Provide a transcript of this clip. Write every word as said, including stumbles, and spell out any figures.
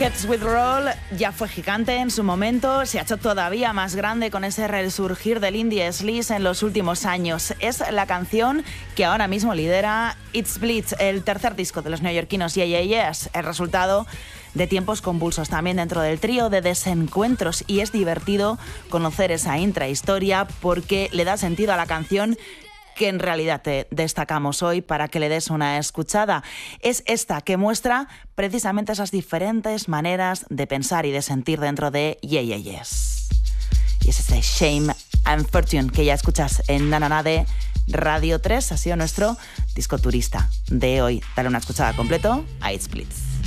Let's Withroll ya fue gigante en su momento, se ha hecho todavía más grande con ese resurgir del indie sleaze en los últimos años. Es la canción que ahora mismo lidera It's Blitz, el tercer disco de los neoyorquinos Yeah Yeah Yeahs, el resultado de tiempos convulsos también dentro del trío, de desencuentros, y es divertido conocer esa intrahistoria porque le da sentido a la canción que en realidad te destacamos hoy para que le des una escuchada. Es esta que muestra precisamente esas diferentes maneras de pensar y de sentir dentro de Yeah Yeah Yeahs. Y es ese Shame and Fortune que ya escuchas en Na Na Na de Radio tres. Ha sido nuestro disco turista de hoy. Dale una escuchada completo a It's Blitz.